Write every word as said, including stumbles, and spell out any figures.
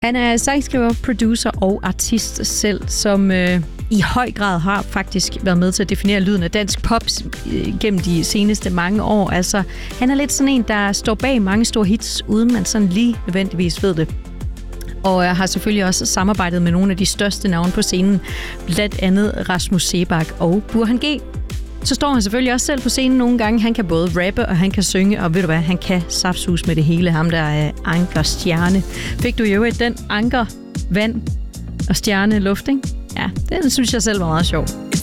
Han er sangskriver, producer og artist selv, som øh, i høj grad har faktisk været med til at definere lyden af dansk pop øh, gennem de seneste mange år. Altså, han er lidt sådan en, der står bag mange store hits, uden man sådan lige nødvendigvis ved det. Og har selvfølgelig også samarbejdet med nogle af de største navne på scenen, blandt andet Rasmus Seebach og Burhan G. Så står han selvfølgelig også selv på scenen nogle gange. Han kan både rappe, og han kan synge, og ved du hvad, han kan saftsus med det hele. Ham der er Anker Stjerne. Fik du jo den Anker, vand og stjerne luft, ikke? Ja, det synes jeg selv var meget sjov.